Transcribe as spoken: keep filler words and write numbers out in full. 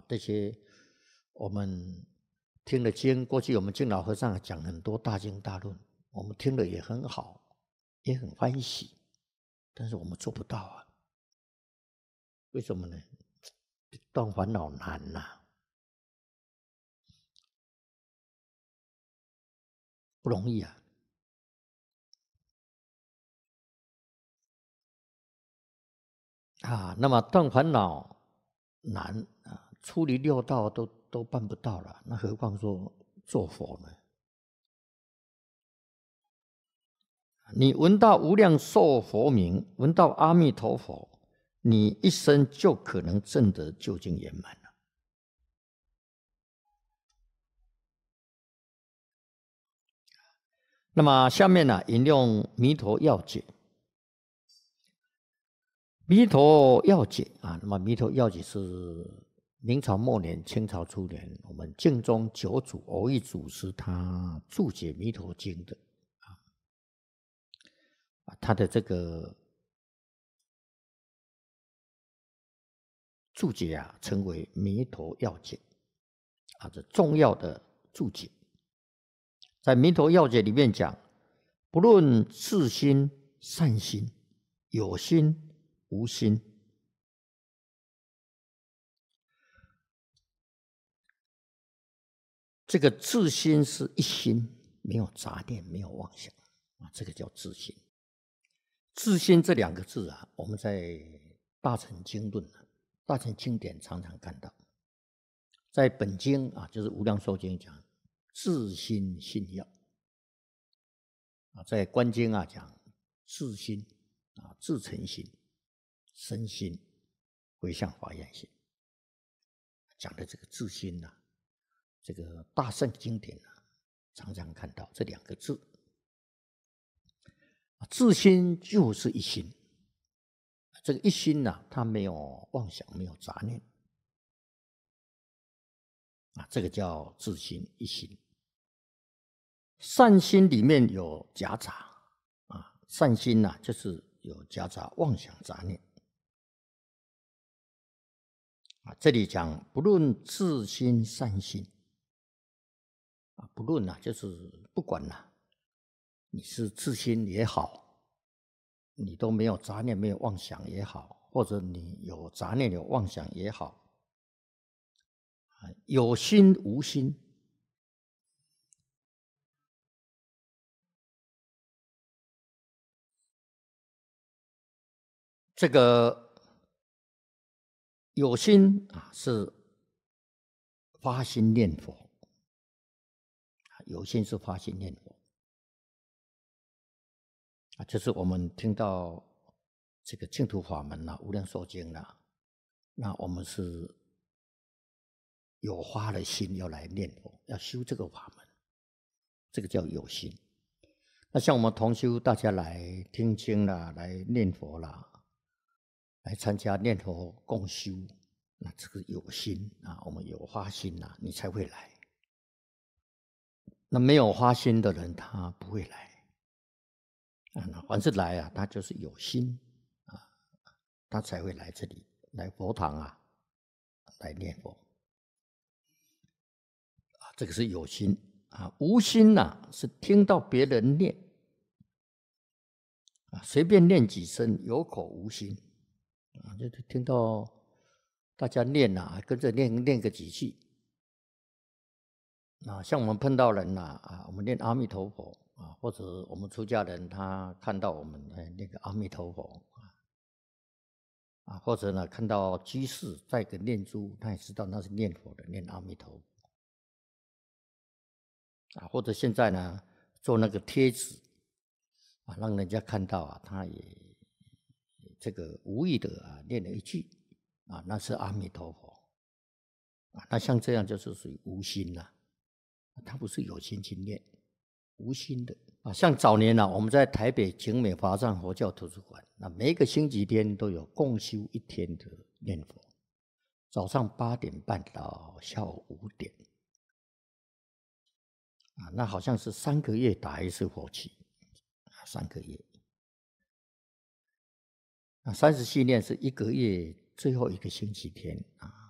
这些我们听了经，过去我们敬老和尚讲很多大经大论，我们听了也很好，也很欢喜，但是我们做不到啊。为什么呢？断烦恼难呐、啊，不容易啊。啊，那么断烦恼难啊，出离六道都都办不到了，那何况说做佛呢？你闻到无量寿佛名，闻到阿弥陀佛，你一生就可能证得究竟圆满了。那么下面呢、啊，引用《弥陀要解》。弥陀要解啊，那么弥陀要解是明朝末年、清朝初年，我们净宗九祖蕅益祖师他注解弥陀经的啊，他的这个注解啊，称为弥陀要解啊，这重要的注解。在弥陀要解里面讲，不论自心、善心、有心、无心，这个自心是一心，没有杂念，没有妄想啊，这个叫自心。自心这两个字啊，我们在大乘经论、大乘经典常常看到。在本经啊，就是《无量寿经》讲自心信要啊，在观经啊讲自心啊，自诚心、身心回向华严心，讲的这个自心呐、啊，这个大乘经典啊，常常看到这两个字。自心就是一心，这个一心呐、啊，它没有妄想，没有杂念啊，这个叫自心一心。善心里面有夹杂啊，善心呐、啊，就是有夹杂妄想杂念啊。这里讲不论自心善心啊，不论呐、啊，就是不管呐、啊，你是自心也好，你都没有杂念、没有妄想也好，或者你有杂念、有妄想也好，啊，有心无心。这个有心啊，是发心念佛，有心是发心念佛啊，就是我们听到这个净土法门啊，无量寿经啊，那我们是有发了心要来念佛，要修这个法门，这个叫有心。那像我们同修大家来听经啦，来念佛啦，来参加念佛共修，那这个有心啊，我们有发心啊，你才会来。那没有发心的人，他不会来啊。凡是来啊，他就是有心啊，他才会来这里，来佛堂啊，来念佛啊。这个是有心啊，无心呐、啊，是听到别人念啊，随便念几声，有口无心啊，就听到大家念呐、啊，跟着念念个几句。啊，像我们碰到人呐、啊，啊，我们念阿弥陀佛啊，或者我们出家人他看到我们哎那个阿弥陀佛啊，啊，或者呢看到居士带个念珠，他也知道那是念佛的，念阿弥陀佛啊，或者现在呢做那个贴纸啊，让人家看到啊，他也这个无意的啊念了一句啊，那是阿弥陀佛啊，那像这样就是属于无心呐、啊。他不是有心去念，无心的啊。像早年啊，我们在台北景美华藏佛教图书馆，那每一个星期天都有共修一天的念佛，早上八点半到下午五点啊，那好像是三个月打一次佛期啊，三个月。啊，三十系念是一个月最后一个星期天啊。